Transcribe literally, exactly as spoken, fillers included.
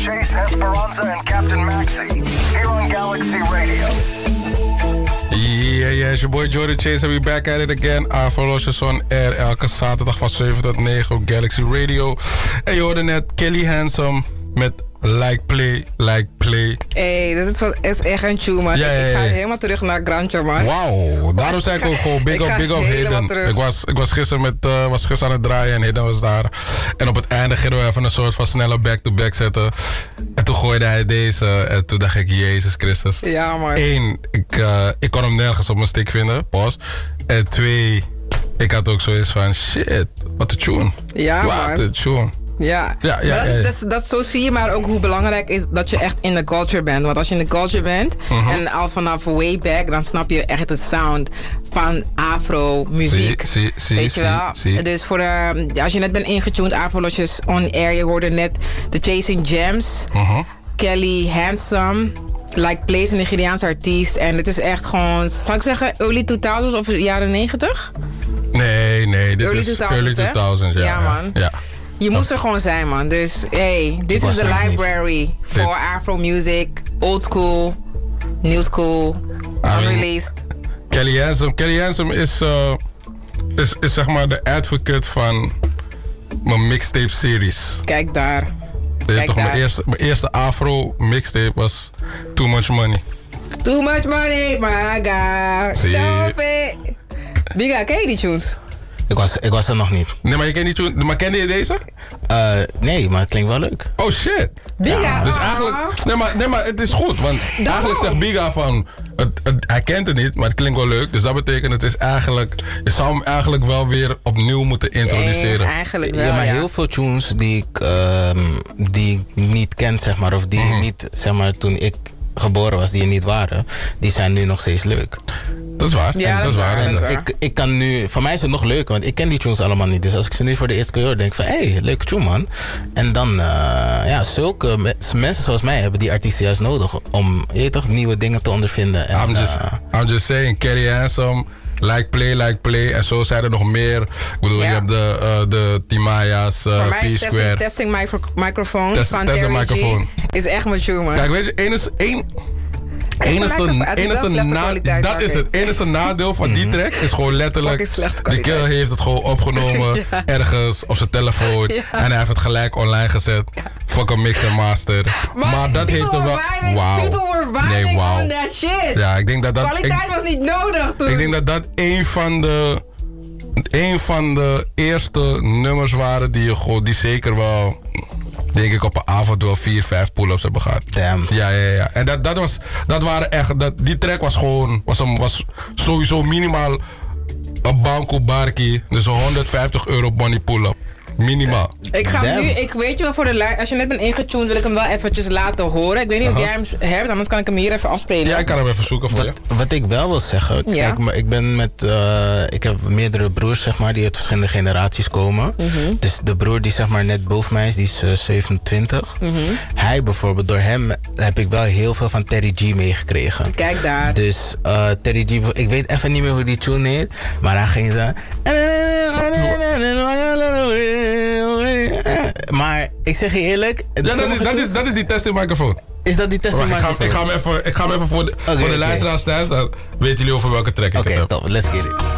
Chase Esperanza and Captain Maxi. Here on Galaxy Radio. Yeah, yeah, it's your boy Jordan Chase and we back at it again. Afrolosjes on air elke zaterdag van zeven tot negen op Galaxy Radio. En je hoorde net Kelly Handsome met Like Play, Like Play. Hey, dit is, van, is echt een tune, man. Ja, ja, ja. Ik ga helemaal terug naar Grantje, man. Wauw, daarom zei ik ook gewoon big up, big up Hayden. Ik was, ik was gisteren met, uh, was gisteren aan het draaien en Hayden was daar. En op het einde gingen we even een soort van snelle back-to-back zetten. En toen gooide hij deze en toen dacht ik, Jezus Christus. Ja, man. Eén, ik, uh, ik kon hem nergens op mijn stick vinden, pas. En twee, ik had ook zoiets van, shit, wat een tune. Ja, man. Wat een tune. Ja, ja, ja, maar dat, ja, ja. Dat, dat, dat, zo zie je maar ook hoe belangrijk is dat je echt in de culture bent. Want als je in de culture bent uh-huh. en al vanaf way back, dan snap je echt het sound van afro-muziek. Zie, zie, zie, weet je wel? Zie, zie. Dus voor de, als je net bent ingetuned, Afrolosjes on air, je hoorde net The Chasing Gems, uh-huh. Kelly Handsome. Like Place, een Nigeriaanse artiest. En het is echt gewoon, zal ik zeggen, early tweeduizend of jaren negentig? Nee, nee, dit early is tweeduizend, early tweeduizend, ja. Ja, man. Ja. Je moest er gewoon zijn, man. Dus, hey, this is the library for Afro music, old school, new school, unreleased. Kelly Handsome, Kelly Handsome is, uh, is, is zeg maar de advocate van mijn mixtape series. Kijk daar. Je Kijk toch, daar. Mijn, eerste, mijn eerste Afro mixtape was Too Much Money. Too much money, my God. Zie je. Biga, ken je die tunes? Ik was, ik was er nog niet. Nee, maar je kent die tune, maar kende je deze? Uh, nee, maar het klinkt wel leuk. Oh shit. Biga. Ja, dus eigenlijk, nee maar, nee maar het is goed, want Daarom. eigenlijk zegt Biga van, het, het, hij kent het niet, maar het klinkt wel leuk. Dus dat betekent, het is eigenlijk, je zou hem eigenlijk wel weer opnieuw moeten introduceren. Nee, eigenlijk wel, ja, maar ja. heel veel tunes die ik, uh, die ik niet ken, zeg maar, of die mm. niet, zeg maar, toen ik geboren was, die er niet waren, die zijn nu nog steeds leuk. Dat is waar. Ja, en dat is waar. waar. En En ik, ik kan nu, voor mij is het nog leuker, want ik ken die tunes allemaal niet. Dus als ik ze nu voor de eerste keer hoor, denk ik van, hé, hey, leuke tune, man. En dan, uh, ja, zulke me- mensen zoals mij hebben die artiesten juist nodig om, je weet toch, nieuwe dingen te ondervinden. En, I'm, just, uh, I'm just saying, Kelly Handsome, Like Play, Like Play. En zo zijn er nog meer. Ik bedoel, Ja. je hebt de, uh, de Timaya's, uh, Voor mij is P-Square. testing, testing micro, microphone Test- van testing Terry microphone. G. Is echt mijn tune, man. Kijk, weet je, één is één. Enige, Het is wel enige slechte na, kwaliteit, dat maar is oké. het enige nadeel van die track is gewoon letterlijk, Fucking slechte die kwaliteit. kill heeft het gewoon opgenomen Ja. ergens op zijn telefoon Ja. en hij heeft het gelijk online gezet. Fuck een mix en master. Maar, Maar dat heeft er wel. Wauw. People were vibing Nee, wauw. on that shit. Ja, ik denk dat dat. Kwaliteit ik, was niet nodig toen. ik denk dat dat een van de. Een van de eerste nummers waren die je gewoon, die zeker wel, denk ik, op een avond wel vier, vijf pull-ups hebben gehad. damn. Ja, ja, ja. En dat, dat was, dat waren echt, dat, die track was gewoon, was, een, was sowieso minimaal een banco barkie, dus een honderdvijftig euro money pull-up. Minimaal. Ik ga Damn. nu, ik weet je wel, voor de lu- als je net bent ingetuned, wil ik hem wel eventjes laten horen. Ik weet niet Aha. of jij hem hebt, anders kan ik hem hier even afspelen. Ja, ik kan hem even zoeken voor je. Wat, wat ik wel wil zeggen, Ja. kijk, maar ik ben met, uh, ik heb meerdere broers, zeg maar, die uit verschillende generaties komen. Mhm. Dus de broer die, zeg maar, net boven mij is, die is uh, zevenentwintig. Mhm. Hij bijvoorbeeld, door hem heb ik wel heel veel van Terry G meegekregen. Kijk daar. Dus uh, Terry G, ik weet even niet meer hoe die tune heet, maar hij ging zo. Maar ik zeg je eerlijk, Ja, dat, is, sommige dat, is, tunes- dat is die testing microfoon. is dat die testing Wacht, ik, ga, ik, microphone? ga hem even, ik ga hem even voor de, Oké, voor de oké. luisteraars thuis, dan weten jullie over welke track ik Oké, het heb. top, let's get it.